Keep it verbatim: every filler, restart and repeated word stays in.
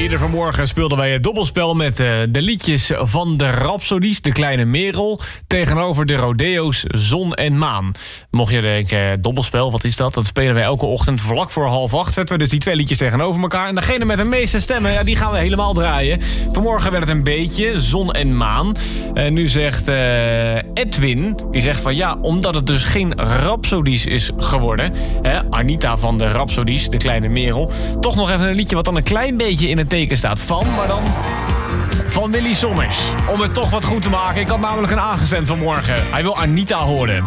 Eerder vanmorgen speelden wij het dobbelspel met uh, de liedjes van de Rhapsodies, de Kleine Merel, tegenover de Rodeo's Zon en Maan. Mocht je denken, uh, dobbelspel, wat is dat? Dat spelen wij elke ochtend vlak voor half acht. Zetten we dus die twee liedjes tegenover elkaar. En degene met de meeste stemmen, ja, die gaan we helemaal draaien. Vanmorgen werd het een beetje Zon en Maan. En nu zegt uh, Edwin, die zegt van ja, omdat het dus geen Rhapsodies is geworden. Hè, Anita van de Rhapsodies, de Kleine Merel. Toch nog even een liedje wat dan een klein beetje in het teken staat van, maar dan van Willy Sommers. Om het toch wat goed te maken. Ik had namelijk een aangestemd vanmorgen. Hij wil Anita horen.